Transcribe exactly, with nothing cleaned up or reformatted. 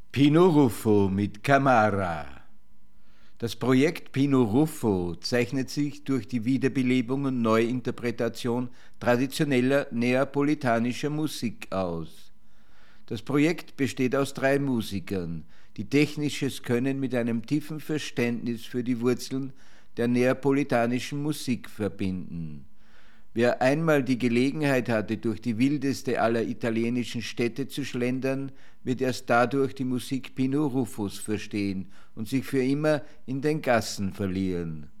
Pino Ruffo mit Camara. Das Projekt Pino Ruffo zeichnet sich durch die Wiederbelebung und Neuinterpretation traditioneller neapolitanischer Musik aus. Das Projekt besteht aus drei Musikern, die technisches Können mit einem tiefen Verständnis für die Wurzeln der neapolitanischen Musik verbinden. Wer einmal die Gelegenheit hatte, durch die wildeste aller italienischen Städte zu schlendern, wird erst dadurch die Musik Pino Ruffos verstehen und sich für immer in den Gassen verlieren.